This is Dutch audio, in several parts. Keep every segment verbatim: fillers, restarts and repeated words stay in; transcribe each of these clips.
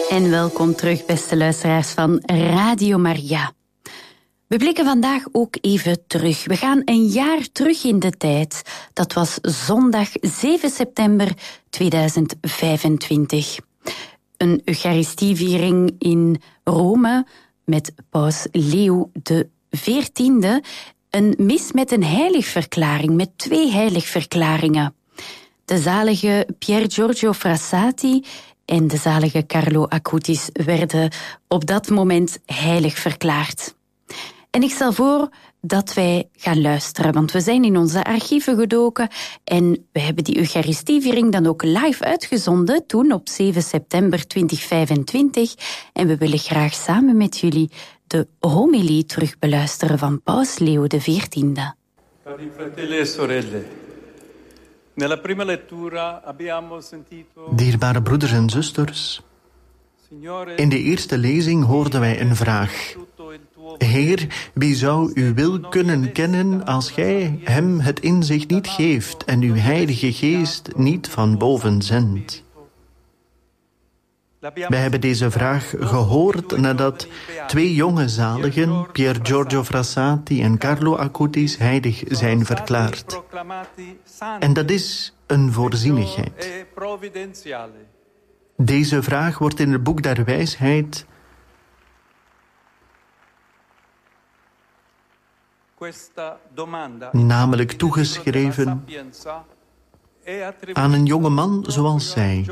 En welkom terug, beste luisteraars van Radio Maria. We blikken vandaag ook even terug. We gaan een jaar terug in de tijd. Dat was zondag zeven september tweeduizend vijfentwintig. Een Eucharistieviering in Rome met paus Leo de veertiende. Een mis met een heiligverklaring, met twee heiligverklaringen. De zalige Pier Giorgio Frassati en de zalige Carlo Acutis werden op dat moment heilig verklaard. En ik stel voor dat wij gaan luisteren, want we zijn in onze archieven gedoken en we hebben die Eucharistieviering dan ook live uitgezonden, toen op zeven september tweeduizend vijfentwintig. En we willen graag samen met jullie de homilie terugbeluisteren van paus Leo de veertiende. Cari fratelli e sorelle, nella prima lettura abbiamo sentito... Dierbare broeders en zusters, in de eerste lezing hoorden wij een vraag. Heer, wie zou uw wil kunnen kennen als gij hem het inzicht niet geeft en uw heilige geest niet van boven zendt? Wij hebben deze vraag gehoord nadat twee jonge zaligen, Pier Giorgio Frassati en Carlo Acutis, heilig zijn verklaard. En dat is een voorzienigheid. Deze vraag wordt in het boek der wijsheid namelijk toegeschreven aan een jonge man zoals zij,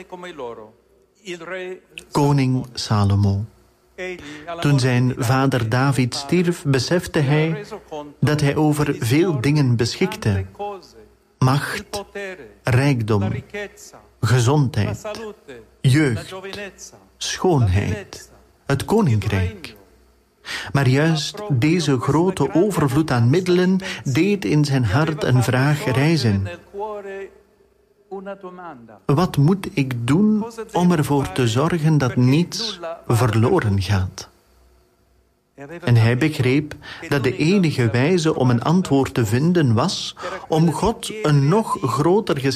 koning Salomo. Toen zijn vader David stierf, besefte hij dat hij over veel dingen beschikte. Macht, rijkdom, gezondheid, jeugd, schoonheid, het koninkrijk. Maar juist deze grote overvloed aan middelen deed in zijn hart een vraag rijzen. Wat moet ik doen om ervoor te zorgen dat niets verloren gaat? En hij begreep dat de enige wijze om een antwoord te vinden was om God een nog groter